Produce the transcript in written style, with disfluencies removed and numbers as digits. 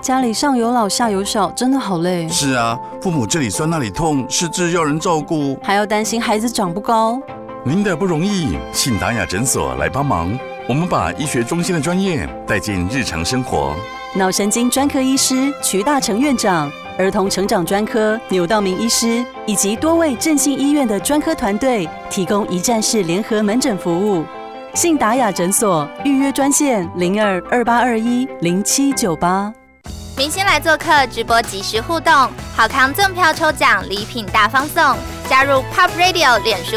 家里上有老下有小，真的好累。 是啊，父母这里酸那里痛，失智要人照顾， 还要担心孩子长不高。 您的不容易，信达雅诊所来帮忙。我们把医学中心的专业带进日常生活。 脑神经专科医师瞿大成院长，儿童成长专科牛道明医师，以及多位振兴医院的专科团队，提供一站式联合门诊服务。信达雅诊所预约专线0228210798。 明星来做客，直播即时互动，好康赠票抽奖，礼品大放送。加入 Pop Radio 脸书